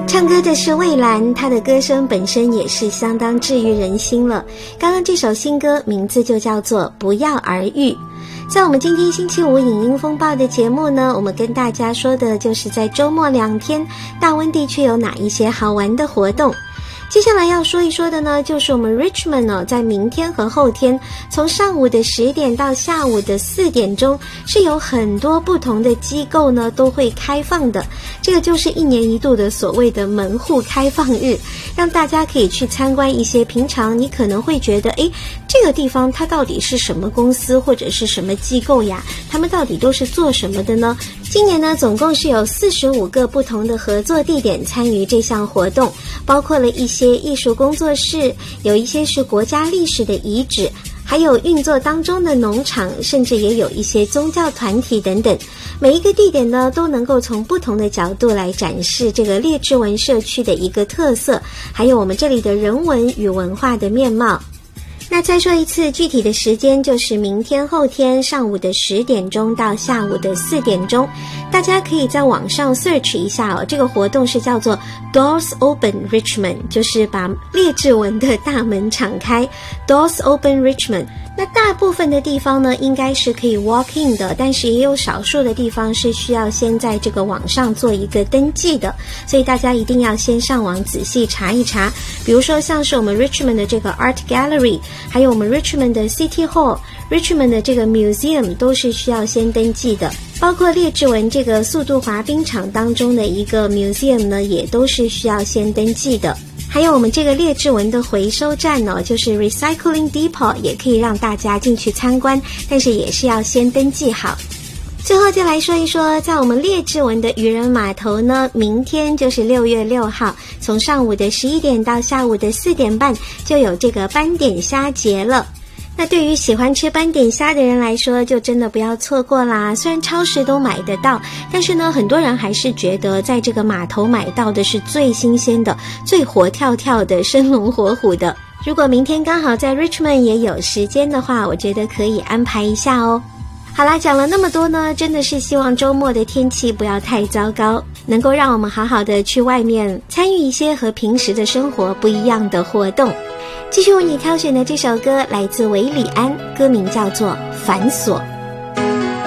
唱歌的是蔚蓝，她的歌声本身也是相当治愈人心了。刚刚这首新歌名字就叫做《不药而愈》。在我们今天星期五影音风暴的节目呢，我们跟大家说的就是在周末2天大温地区有哪一些好玩的活动。接下来要说一说的呢，就是我们 Richmond 在明天和后天从上午的10点到下午的4点钟是有很多不同的机构呢都会开放的。这个就是1年1度的所谓的门户开放日，让大家可以去参观一些平常你可能会觉得这个地方它到底是什么公司或者是什么机构呀，他们到底都是做什么的呢？今年呢总共是有45个不同的合作地点参与这项活动，包括了一些艺术工作室，有一些是国家历史的遗址，还有运作当中的农场，甚至也有一些宗教团体等等。每一个地点呢都能够从不同的角度来展示这个列治文社区的一个特色，还有我们这里的人文与文化的面貌。那再说一次，具体的时间就是明天后天上午的10点钟到下午的4点钟，大家可以在网上 search 一下哦。这个活动是叫做 Doors Open Richmond， 就是把列治文的大门敞开 Doors Open Richmond。那大部分的地方呢应该是可以 walk in 的，但是也有少数的地方是需要先在这个网上做一个登记的，所以大家一定要先上网仔细查一查。比如说像是我们 Richmond 的这个 Art Gallery， 还有我们 Richmond 的 City Hall，Richmond 的这个 Museum 都是需要先登记的，包括列治文这个速度滑冰场当中的一个 Museum 呢，也都是需要先登记的。还有我们这个列治文的回收站呢，就是 Recycling Depot， 也可以让大家进去参观，但是也是要先登记好。最后再来说一说，在我们列治文的渔人码头呢，明天就是6月6号，从上午的11点到下午的4点半就有这个斑点虾节了。那对于喜欢吃斑点虾的人来说，就真的不要错过啦。虽然超市都买得到，但是呢，很多人还是觉得在这个码头买到的是最新鲜的、最活跳跳的、生龙活虎的。如果明天刚好在 Richmond 也有时间的话，我觉得可以安排一下哦。好啦，讲了那么多呢，真的是希望周末的天气不要太糟糕，能够让我们好好的去外面参与一些和平时的生活不一样的活动。继续为你挑选的这首歌来自韦礼安，歌名叫做《繁琐》。